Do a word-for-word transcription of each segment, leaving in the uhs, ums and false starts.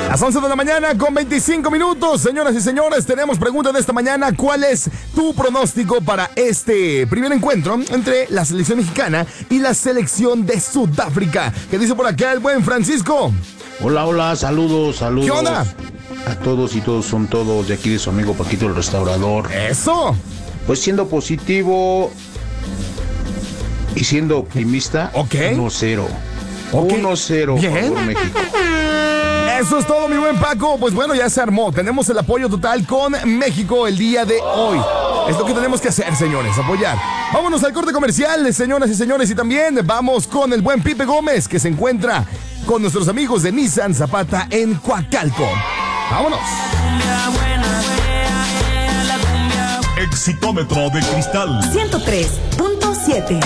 Las once de la mañana con veinticinco minutos, señoras y señores, tenemos pregunta de esta mañana. ¿Cuál es tu pronóstico para este primer encuentro entre la selección mexicana y la selección de Sudáfrica? ¿Qué dice por acá el buen Francisco? Hola, hola, saludos, saludos. ¿Qué onda? A todos y todos son todos de aquí de su amigo Paquito el Restaurador. ¡Eso! Pues siendo positivo y siendo optimista, Ok. uno cero. Ok. uno cero Bien. por México. Eso es todo, mi buen Paco. Pues bueno, ya se armó. Tenemos el apoyo total con México el día de hoy. Es lo que tenemos que hacer, señores, apoyar. Vámonos al corte comercial, señoras y señores, y también vamos con el buen Pipe Gómez, que se encuentra con nuestros amigos de Nissan Zapata en Coacalco. ¡Vámonos! Exitómetro de cristal ciento tres punto siete.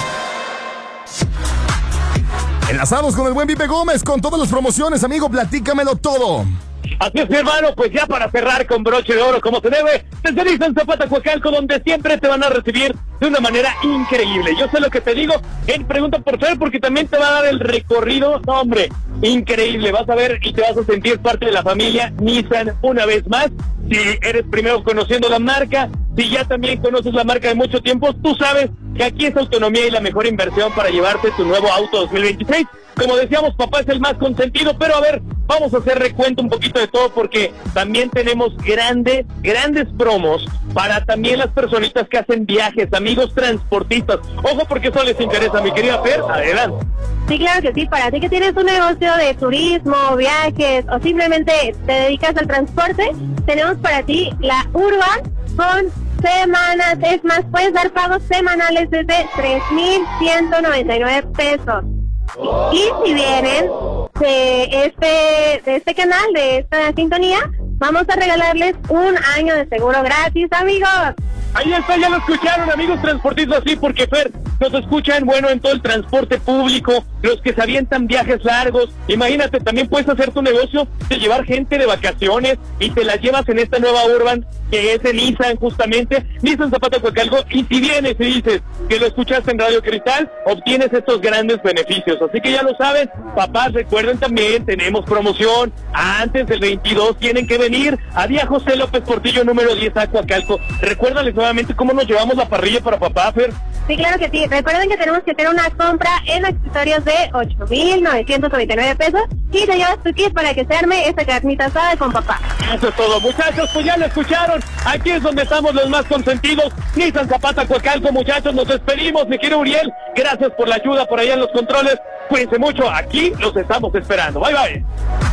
Enlazados con el buen Pipe Gómez con todas las promociones, amigo, platícamelo todo. Así es, mi hermano, pues ya para cerrar con broche de oro como se debe, desde Nissan Zapata Coacalco, donde siempre te van a recibir de una manera increíble. Yo sé lo que te digo, él pregunta por Fer porque también te va a dar el recorrido, no, hombre, increíble, vas a ver y te vas a sentir parte de la familia Nissan una vez más. Si eres primero conociendo la marca, si ya también conoces la marca de mucho tiempo, tú sabes que aquí es autonomía y la mejor inversión para llevarte tu nuevo auto dos mil veintiséis. Como decíamos, papá es el más consentido, pero a ver, vamos a hacer recuento un poquito de todo porque también tenemos grandes, grandes promos para también las personitas que hacen viajes, amigos transportistas. Ojo porque eso les interesa, mi querida Fer, adelante. Sí, claro que sí, para ti que tienes un negocio de turismo, viajes o simplemente te dedicas al transporte, tenemos para ti la Urban con semanas, es más, puedes dar pagos semanales desde tres mil ciento noventa y nueve pesos. Y si vienen de este, de este canal, de esta sintonía, vamos a regalarles un año de seguro gratis, amigos. Ahí está, ya lo escucharon, amigos transportistas, sí, porque Fer, nos escuchan, bueno, en todo el transporte público, los que se avientan viajes largos. Imagínate, también puedes hacer tu negocio de llevar gente de vacaciones y te la llevas en esta nueva Urban, que es de Nissan, justamente, Nissan Zapata Coacalco, y si vienes y dices que lo escuchaste en Radio Cristal, obtienes estos grandes beneficios. Así que ya lo saben, papás, recuerden también, tenemos promoción, antes del veintidós tienen que venir a Vía José López Portillo, número diez a Coacalco. Recuérdales nuevamente cómo nos llevamos la parrilla para papá, Fer. Sí, claro que sí. Recuerden que tenemos que tener una compra en accesorios de ocho mil novecientos noventa y nueve pesos y te llevas tu kit para que se arme esta carnita asada con papá. Eso es todo, muchachos, pues ya lo escucharon. Aquí es donde estamos los más consentidos. Nissan Zapata Coacalco, muchachos, nos despedimos, mi querido Uriel. Gracias por la ayuda por allá en los controles. Cuídense mucho, aquí los estamos esperando. Bye, bye.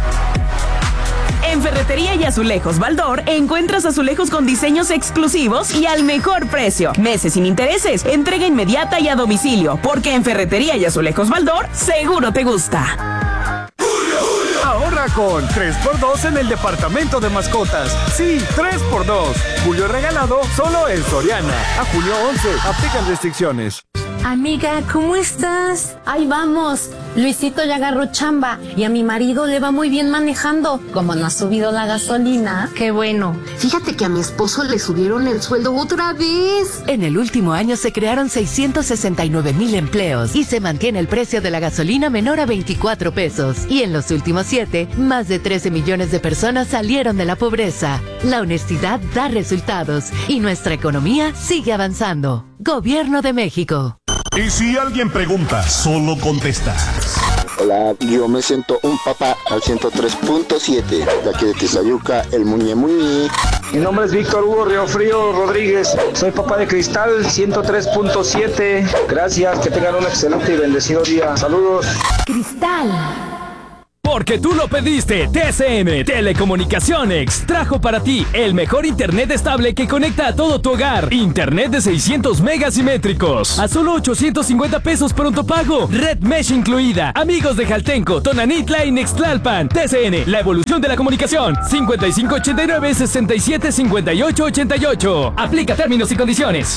En Ferretería y Azulejos Baldor encuentras azulejos con diseños exclusivos y al mejor precio. Meses sin intereses, entrega inmediata y a domicilio, porque en Ferretería y Azulejos Baldor seguro te gusta. Ahorra con tres por dos en el departamento de mascotas. Sí, tres por dos. Julio regalado solo en Soriana. A julio once. Aplican restricciones. Amiga, ¿cómo estás? Ahí vamos. Luisito ya agarró chamba y a mi marido le va muy bien manejando. Como no ha subido la gasolina. Qué bueno. Fíjate que a mi esposo le subieron el sueldo otra vez. En el último año se crearon seiscientos sesenta y nueve mil empleos y se mantiene el precio de la gasolina menor a veinticuatro pesos. Y en los últimos siete, más de trece millones de personas salieron de la pobreza. La honestidad da resultados y nuestra economía sigue avanzando. Gobierno de México. Y si alguien pregunta, solo contesta. Hola, yo me siento un papá al ciento tres punto siete, de aquí de Tizayuca, el Muñe Muñe. Mi nombre es Víctor Hugo Riofrío Rodríguez, soy papá de Cristal ciento tres punto siete. Gracias, que tengan un excelente y bendecido día. Saludos. Cristal. Porque tú lo pediste, T C M Telecomunicaciones trajo para ti el mejor internet estable que conecta a todo tu hogar. Internet de seiscientos megas simétricos a solo ochocientos cincuenta pesos pronto pago. Red Mesh incluida. Amigos de Jaltenco, Tonanitla y Nextlalpan. T C N, la evolución de la comunicación. cincuenta y cinco ochenta y nueve sesenta y siete cincuenta y ocho ochenta y ocho. Aplica términos y condiciones.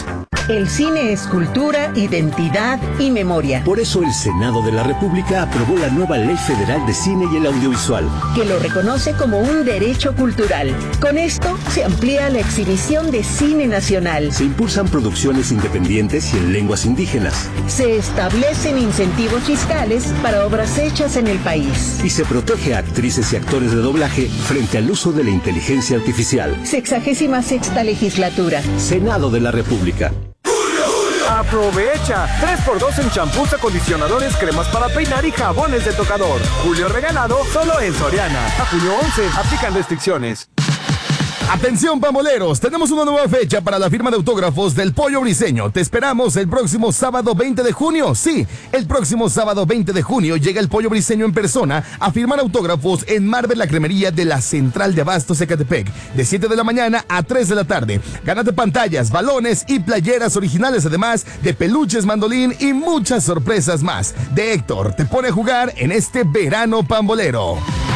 El cine es cultura, identidad y memoria. Por eso el Senado de la República aprobó la nueva Ley Federal de Cine y el Audiovisual, que lo reconoce como un derecho cultural. Con esto se amplía la exhibición de cine nacional. Se impulsan producciones independientes y en lenguas indígenas. Se establecen incentivos fiscales para obras hechas en el país. Y se protege a actrices y actores de doblaje frente al uso de la inteligencia artificial. Sexagésima sexta legislatura. Senado de la República. ¡Aprovecha! tres por dos en champús, acondicionadores, cremas para peinar y jabones de tocador. Julio regalado solo en Soriana. A junio once, aplican restricciones. Atención, pamboleros, tenemos una nueva fecha para la firma de autógrafos del Pollo Briseño. Te esperamos el próximo sábado veinte de junio. Sí, el próximo sábado veinte de junio llega el Pollo Briseño en persona a firmar autógrafos en Marvel, la cremería de la Central de Abastos Ecatepec, de siete de la mañana a tres de la tarde. Gánate pantallas, balones y playeras originales, además de peluches, mandolín y muchas sorpresas más. De Héctor te pone a jugar en este verano pambolero.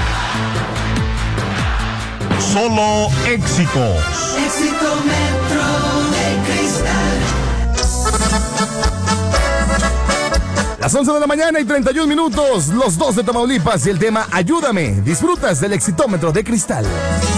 Solo éxitos. Éxito Metro de Cristal. Las once de la mañana y treinta y un minutos, los dos de Tamaulipas y el tema Ayúdame. Disfrutas del Exitómetro de Cristal.